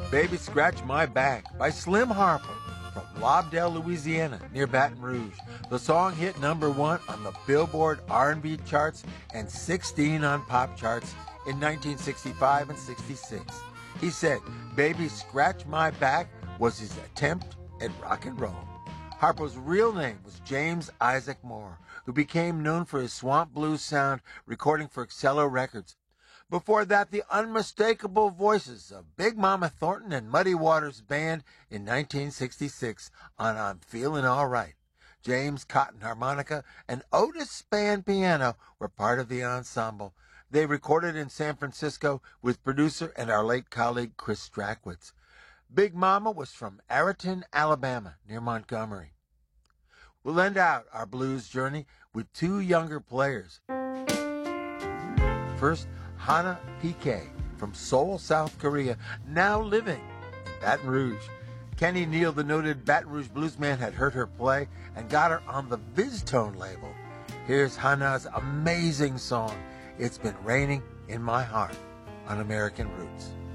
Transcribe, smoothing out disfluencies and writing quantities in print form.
Baby Scratch My Back by Slim Harper from Lobdell, Louisiana, near Baton Rouge. The song hit number 1 on the Billboard R&B charts and 16 on pop charts in 1965 and 66. He said, Baby Scratch My Back was his attempt at rock and roll. Harper's real name was James Isaac Moore, who became known for his swamp blues sound, recording for Excello Records. Before that, the unmistakable voices of Big Mama Thornton and Muddy Waters Band in 1966 on I'm Feelin' All Right. James Cotton harmonica and Otis Spann piano were part of the ensemble. They recorded in San Francisco with producer and our late colleague Chris Strackwitz. Big Mama was from Ariton, Alabama, near Montgomery. We'll end out our blues journey with 2 younger players. First, Hana Piquet from Seoul, South Korea, now living in Baton Rouge. Kenny Neal, the noted Baton Rouge bluesman, had heard her play and got her on the VizTone label. Here's Hana's amazing song, It's Been Raining in My Heart, on American Roots.